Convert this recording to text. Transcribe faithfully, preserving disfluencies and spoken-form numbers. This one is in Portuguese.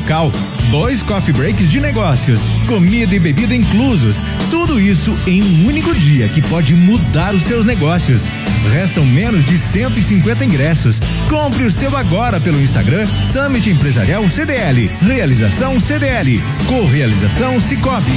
local, dois coffee breaks de negócios, comida e bebida inclusos. Tudo isso em um único dia que pode mudar os seus negócios. Restam menos de cento e cinquenta ingressos. Compre o seu agora pelo Instagram Summit Empresarial C D L. Realização C D L. Correalização Cicobi.